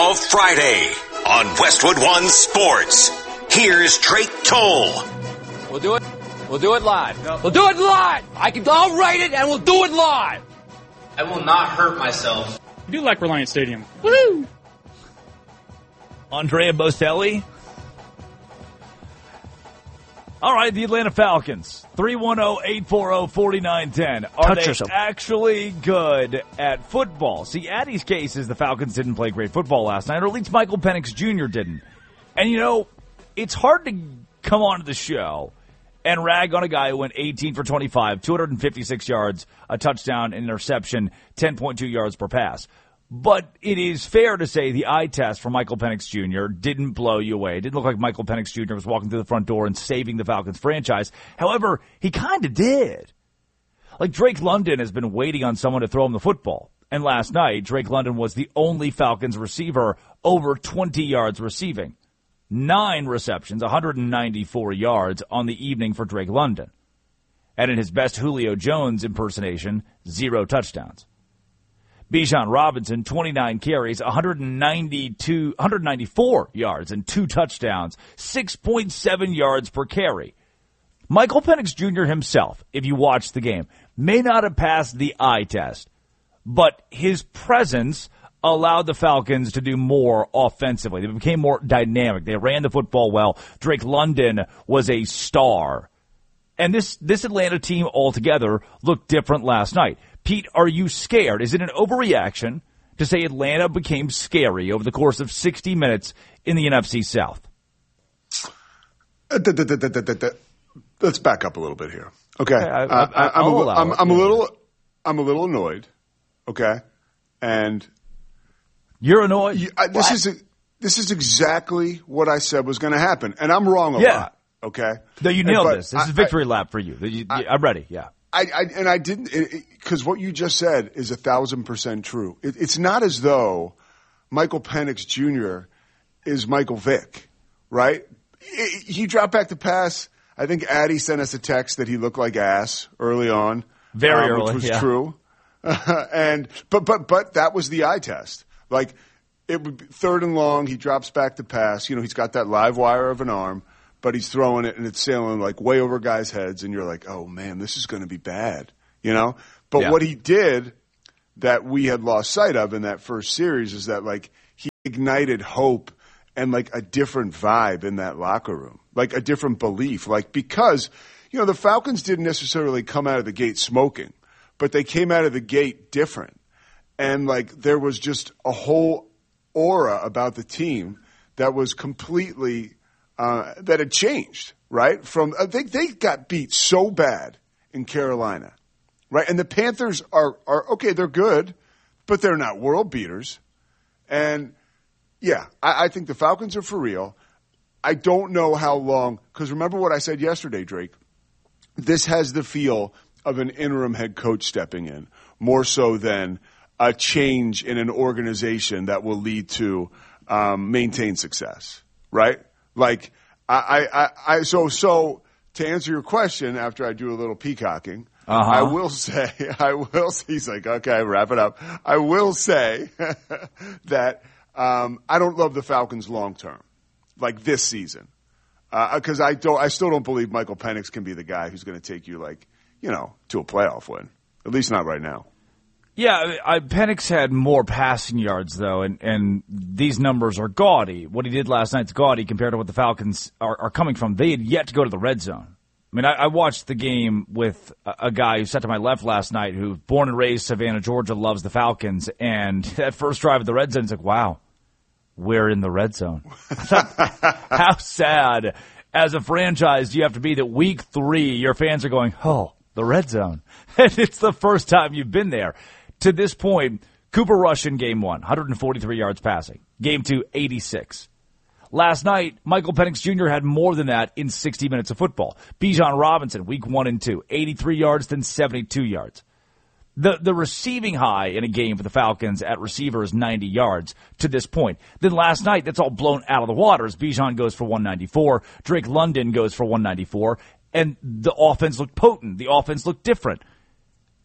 Football Friday on Westwood One Sports. Here's Drake Toll. We'll do it. We'll do it live. No. We'll do it live. I'll write it and we'll do it live. I will not hurt myself. I do like Reliant Stadium. Woo! Andrea Bocelli. All right, the Atlanta Falcons, 310-840-4910. Are they actually good at football? See, Addie's case is the Falcons didn't play great football last night, or at least Michael Penix Jr. didn't. And, you know, it's hard to come onto the show and rag on a guy who went 18 for 25, 256 yards, a touchdown, an interception, 10.2 yards per pass. But it is fair to say the eye test for Michael Penix Jr. didn't blow you away. It didn't look like Michael Penix Jr. was walking through the front door and saving the Falcons franchise. However, he kind of did. Like Drake London has been waiting on someone to throw him the football. And last night, Drake London was the only Falcons receiver over 20 yards receiving. 9 receptions, 194 yards on the evening for Drake London. And in his best Julio Jones impersonation, 0 touchdowns. Bijan Robinson, 29 carries, 194 yards and 2 touchdowns, 6.7 yards per carry. Michael Penix Jr. himself, if you watch the game, may not have passed the eye test, but his presence allowed the Falcons to do more offensively. They became more dynamic. They ran the football well. Drake London was a star. And this Atlanta team altogether looked different last night. Pete, are you scared? Is it an overreaction to say Atlanta became scary over the course of 60 minutes in the NFC South? Let's back up a little bit here. Okay. I'm a little annoyed. Okay. And you're annoyed? This is exactly what I said was going to happen. And I'm wrong a lot. Okay. No, you nailed this. This is victory lap for you. I'm ready. Yeah. I didn't, because what you just said is 1,000% true. It's not as though Michael Penix Jr. is Michael Vick, right? He dropped back to pass. I think Addie sent us a text that he looked like ass early on. Very early, which was true. But that was the eye test. Like, it would be 3rd and long, he drops back to pass. You know, he's got that live wire of an arm, but he's throwing it and it's sailing like way over guys' heads, and you're like, oh man, this is going to be bad, you know? But what he did that we had lost sight of in that first series is that, like, he ignited hope and, like, a different vibe in that locker room, like a different belief, like, because, you know, the Falcons didn't necessarily come out of the gate smoking, but they came out of the gate different. And, like, there was just a whole aura about the team that was completely that had changed, right? From they got beat so bad in Carolina, right? And the Panthers are okay, they're good, but they're not world beaters. And yeah, I think the Falcons are for real. I don't know how long, because remember what I said yesterday, Drake. This has the feel of an interim head coach stepping in, more so than a change in an organization that will lead to maintained success, right? Like, so to answer your question, after I do a little peacocking, I will say, he's like, okay, wrap it up. I will say that I don't love the Falcons long term, like this season, because I still don't believe Michael Penix can be the guy who's going to take you, like, you know, to a playoff win. At least not right now. Yeah, Penix had more passing yards, though, and these numbers are gaudy. What he did last night's gaudy compared to what the Falcons are coming from. They had yet to go to the red zone. I mean, I watched the game with a guy who sat to my left last night who, born and raised Savannah, Georgia, loves the Falcons, and that first drive at the red zone, it's like, wow, we're in the red zone. How sad as a franchise do you have to be that week 3 your fans are going, oh, the red zone. And it's the first time you've been there. To this point, Cooper Rush in game 1, 143 yards passing. Game 2, 86. Last night, Michael Penix Jr. had more than that in 60 minutes of football. Bijan Robinson, week 1 and 2, 83 yards, then 72 yards. The receiving high in a game for the Falcons at receiver is 90 yards to this point. Then last night, that's all blown out of the water as Bijan goes for 194, Drake London goes for 194, and the offense looked potent. The offense looked different.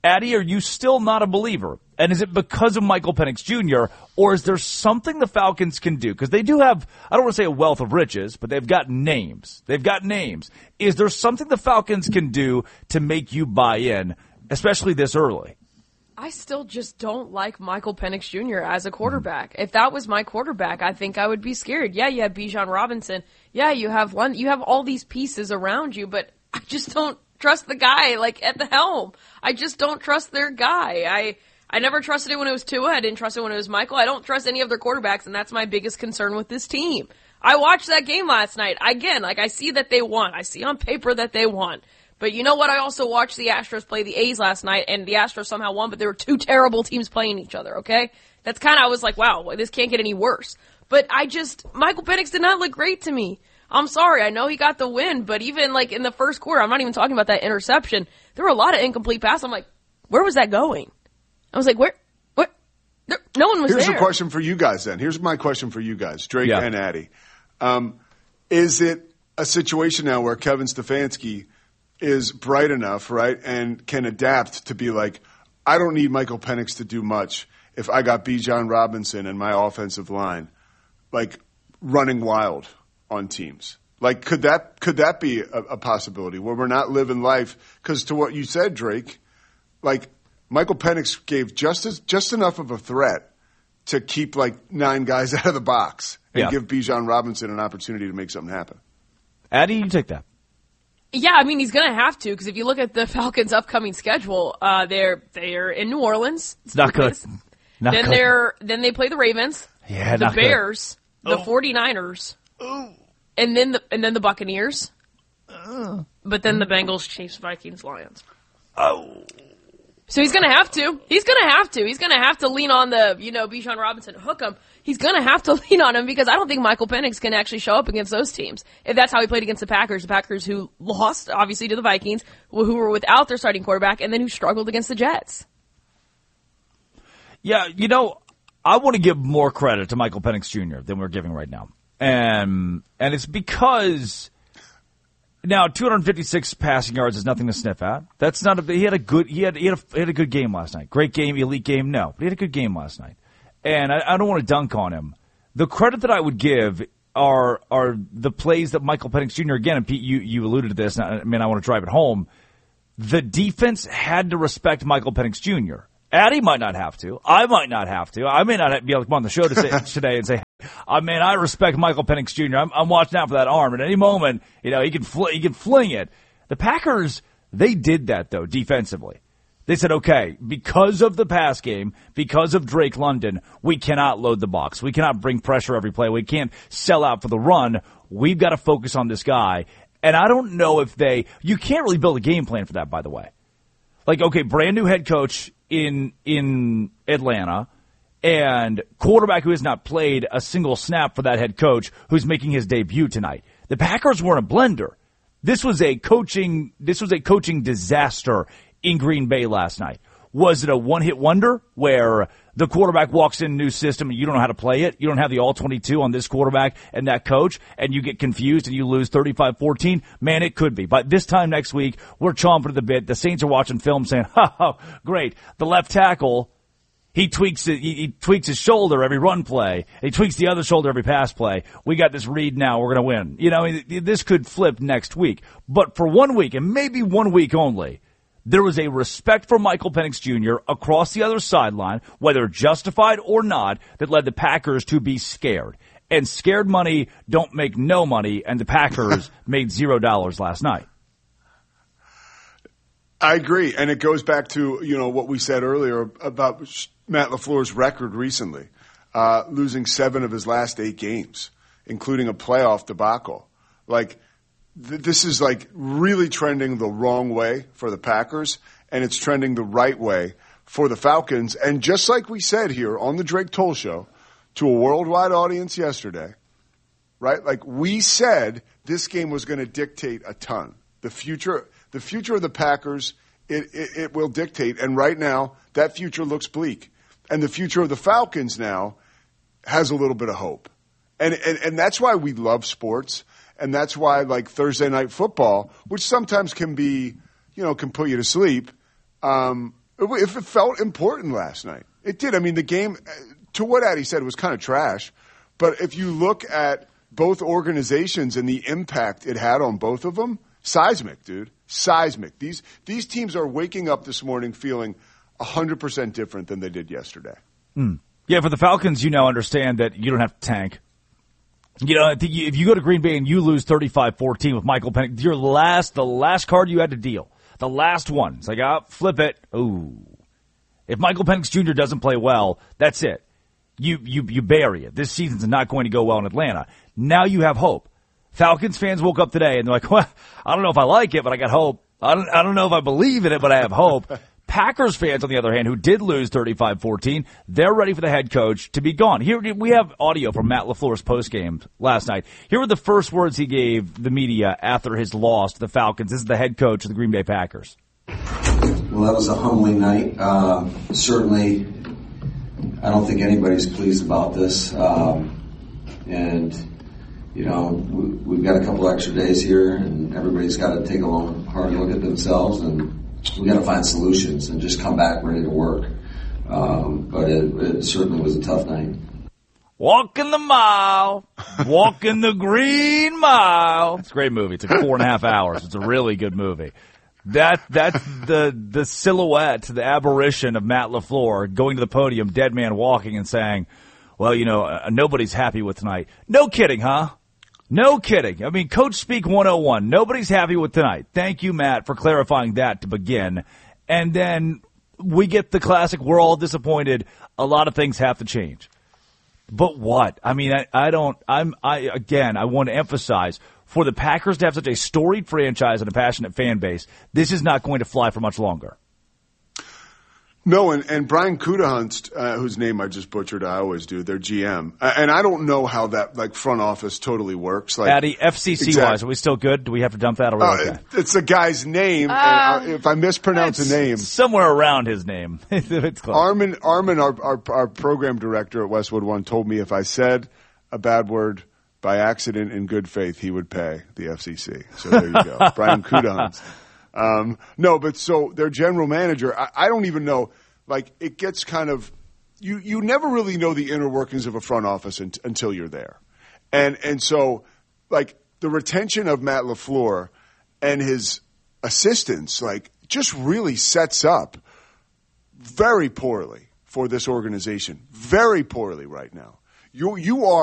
Addy, are you still not a believer? And is it because of Michael Penix Jr., or is there something the Falcons can do? Because they do have, I don't want to say a wealth of riches, but they've got names. They've got names. Is there something the Falcons can do to make you buy in, especially this early? I still just don't like Michael Penix Jr. as a quarterback. If that was my quarterback, I think I would be scared. Yeah, you have Bijan Robinson. Yeah, you have all these pieces around you, but I just don't trust the guy, like, at the helm. I just don't trust their guy. I never trusted it when it was Tua. I didn't trust it when it was Michael. I don't trust any of their quarterbacks, and that's my biggest concern with this team. I watched that game last night. Again, like, I see that they won. I see on paper that they won. But you know what? I also watched the Astros play the A's last night, and the Astros somehow won, but there were two terrible teams playing each other, okay? That's kind of, I was like, wow, this can't get any worse. But Michael Penix did not look great to me. I'm sorry. I know he got the win, but even, like, in the first quarter, I'm not even talking about that interception. There were a lot of incomplete passes. I'm like, where was that going? I was like, where? No one was there. Here's a question for you guys then. Here's my question for you guys, Drake and Addy. Is it a situation now where Kevin Stefanski is bright enough, right, and can adapt to be like, I don't need Michael Penix to do much if I got Bijan Robinson and my offensive line, like, running wild on teams? Like, could that be a possibility where we're not living life? Because to what you said, Drake, like, Michael Penix gave just enough of a threat to keep, like, 9 guys out of the box and give Bijan Robinson an opportunity to make something happen. Addy, you take that. Yeah, I mean, he's going to have to, because if you look at the Falcons' upcoming schedule, they're in New Orleans. It's not good. Then they play the Ravens, the Bears, the 49ers, and then the Buccaneers. But then the Bengals, Chiefs, Vikings, Lions. So he's going to have to. He's going to have to lean on the, Bijan Robinson, hook him. He's going to have to lean on him, because I don't think Michael Penix can actually show up against those teams. If that's how he played against the Packers who lost, obviously, to the Vikings, who were without their starting quarterback, and then who struggled against the Jets. Yeah, I want to give more credit to Michael Penix Jr. than we're giving right now. And it's because now 256 passing yards is nothing to sniff at. That's not he had a good game last night. Great game, elite game, no. But he had a good game last night. And I don't want to dunk on him. The credit that I would give are the plays that Michael Penix Jr. again, and Pete, you alluded to this, and I want to drive it home. The defense had to respect Michael Penix Jr. Addy might not have to. I might not have to. I may not be able to come on the show today and say, I respect Michael Penix Jr. I'm watching out for that arm. At any moment, he can fling it. The Packers, they did that, though, defensively. They said, okay, because of the pass game, because of Drake London, we cannot load the box. We cannot bring pressure every play. We can't sell out for the run. We've got to focus on this guy. And I don't know if you can't really build a game plan for that, by the way. Like, okay, brand new head coach in Atlanta, and quarterback who has not played a single snap for that head coach who's making his debut tonight. The Packers weren't a blender. This was a coaching disaster in Green Bay last night. Was it a one-hit wonder where the quarterback walks in a new system and you don't know how to play it? You don't have the all-22 on this quarterback and that coach, and you get confused and you lose 35-14? Man, it could be. But this time next week, we're chomping at the bit. The Saints are watching film saying, great. The left tackle, he tweaks his shoulder every run play. He tweaks the other shoulder every pass play. We got this read now. We're going to win. This could flip next week. But for 1 week, and maybe 1 week only, there was a respect for Michael Penix Jr. across the other sideline, whether justified or not, that led the Packers to be scared. And scared money don't make no money, and the Packers made $0 last night. I agree, and it goes back to what we said earlier about Matt LaFleur's record recently, losing 7 of his last 8 games, including a playoff debacle. This is really trending the wrong way for the Packers, and it's trending the right way for the Falcons. And just like we said here on the Drake Toll Show to a worldwide audience yesterday, right? We said this game was going to dictate a ton. The future of the Packers, it will dictate. And right now, that future looks bleak. And the future of the Falcons now has a little bit of hope. And that's why we love sports. And that's why, Thursday Night Football, which sometimes can be, can put you to sleep, if it felt important last night. It did. I mean, the game, to what Addy said, was kind of trash. But if you look at both organizations and the impact it had on both of them, seismic, dude. Seismic. These teams are waking up this morning feeling 100% different than they did yesterday. Yeah, for the Falcons, you now understand that you don't have to tank. You know, if you go to Green Bay and you lose 35-14 with Michael Penix, the last card you had to deal, the last one. It's like, flip it. Ooh. If Michael Penix Jr. doesn't play well, that's it. You bury it. This season's not going to go well in Atlanta. Now you have hope. Falcons fans woke up today and they're like, well, I don't know if I like it, but I got hope. I don't know if I believe in it, but I have hope. Packers fans, on the other hand, who did lose 35-14, they're ready for the head coach to be gone. Here we have audio from Matt LaFleur's postgame last night. Here were the first words he gave the media after his loss to the Falcons. This is the head coach of the Green Bay Packers. Well, that was a humbling night. Certainly, I don't think anybody's pleased about this. And, you know, we've got a couple extra days here, and everybody's got to take a hard look at themselves, and we got to find solutions and just come back ready to work. But it certainly was a tough night. Walking the mile, walking the green mile. It's a great movie. It took 4.5 hours. It's a really good movie. That's the silhouette, the apparition of Matt LaFleur going to the podium, dead man walking and saying, well, you know, nobody's happy with tonight. No kidding, huh? No kidding. I mean, Coach Speak 101. Nobody's happy with tonight. Thank you, Matt, for clarifying that to begin. And then we get the classic, we're all disappointed. A lot of things have to change. But what? I mean, I want to emphasize, for the Packers to have such a storied franchise and a passionate fan base, this is not going to fly for much longer. No, and Brian Gutekunst, whose name I just butchered, I always do, their GM. And I don't know how that front office totally works. Addy, FCC-wise, are we still good? Do we have to dump that? Or okay? It's the guy's name. And if I mispronounce a name. Somewhere around his name. It's close. Armin, our program director at Westwood One, told me if I said a bad word by accident in good faith, he would pay the FCC. So there you go. Brian Gutekunst. No, but so their general manager, I don't even know, it gets kind of, you never really know the inner workings of a front office until you're there. And so, the retention of Matt LaFleur and his assistants, just really sets up very poorly for this organization. Very poorly right now. You are